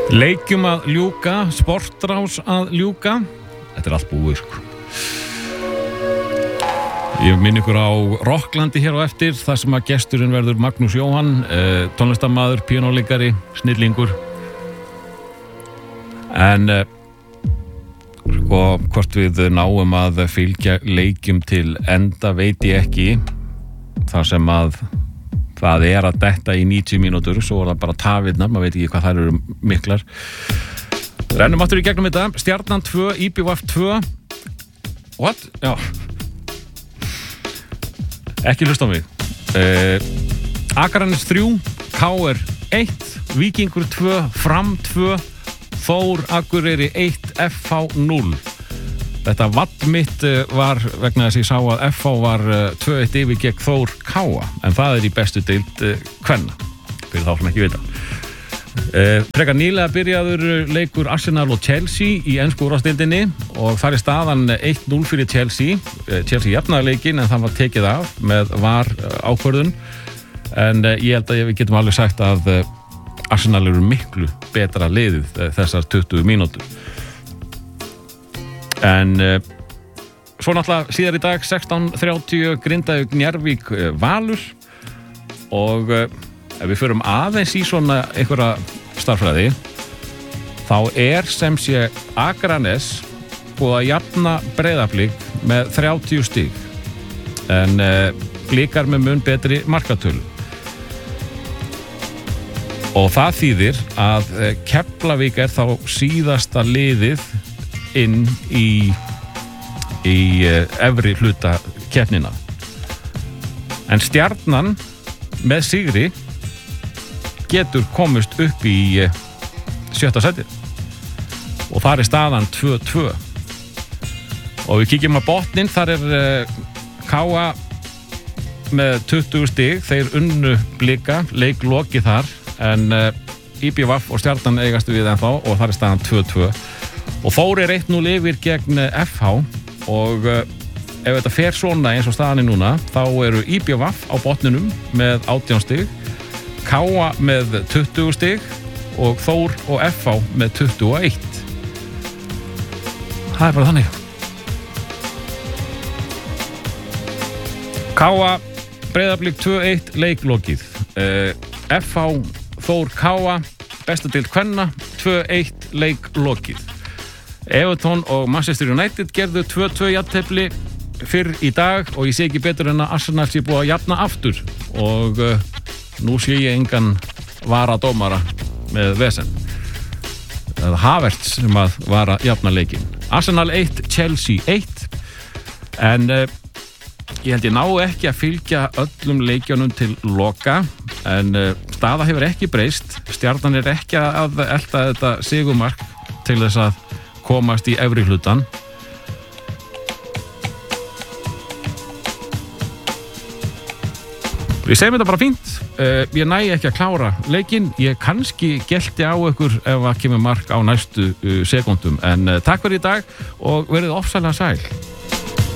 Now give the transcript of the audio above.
Leikjum að ljúka, sportrás að ljúka. Þetta allt búið, sko. Ég minn ykkur á Rocklandi hér á eftir, þar sem að gesturinn verður Magnús Jóhann, tónlistarmaður, píanóleikari, snillingur. En sko, hvort við náum að fylgja leikjum til enda veit ég ekki. Þar sem að það að detta í 90 mínútur, svo það bara tafirnar, maður veit ekki hvað þær eru miklar. Rennum aftur í gegnum þetta. Stjarnan 2, IBVF 2. What? Já. Ekki hlusta á mig. Akraness 3, KR 1, Víkingur 2, Fram 2, Þór Akureyri 1, FH 0. Þetta vall mitt var vegna þess að ég sá að FH var 2-1 yfir gegn Þór Káa, en það í bestu deild kvenna, fyrir þá sem ekki vita. Frekar nýlega byrjaður leikur Arsenal og Chelsea í ensku úrvalsdeildinni og þar staðan 1-0 fyrir Chelsea. Chelsea jafnaði leikinn en það var tekið af með VAR ákvörðun, en ég held að við getum alveg sagt að Arsenal eru miklu betra liðið þessar 20 mínútur. En svo náttúrulega síðar í dag 16:30 Grindavík Njarðvík Valur og ef við förum aðeins í svona einhverja starffræði þá sem sé Akraness búið að jafna Breiðablik með 30 stig en Blikar með mun betri markatölu og það þýðir að Keflavík þá síðasta liðið inn í efri hluta keppnina. En Stjarnan með sigri getur komist upp í 7. sæti og þar staðan 2-2. Og við kíkjum á botnin, þar KA með 20 stig, þeir unnu Blika, leik lokið þar, en IBVF og Stjarnan eigast við ennþá og þar staðan 2-2. Og Þór 1-0 yfir gegn FH og ef þetta fer svona eins og staðan núna þá eru IBVF á botninum með 18 stig, KA með 20 stig og Þór og FH með 21. Það bara þannig. KA Breiðablik 2-1 leiklokið. FH Þór KA besta deild kvenna 2-1 leiklokið. Everton og Manchester United gerðu 2-2 jafntefli fyrr í dag og ég sé ekki betur en að Arsenal sé búið að jafna aftur og nú sé ég engan varadómara með vesen. Það Havertz sem að vara jafna leikinn. Arsenal 1, Chelsea 1 en ég held ég ná ekki að fylgja öllum leikjunum til loka en staða hefur ekki breyst. Stjarnan ekki að elta þetta sigurmark til þess að komast í efri hlutan. Við segjum þetta bara fínt. Ég næ ekki að klára leikinn. Ég kannski gelti á ykkur ef það kemur mark á næstu sekúndum. En takk fyrir í dag og verið ofsalega sæl.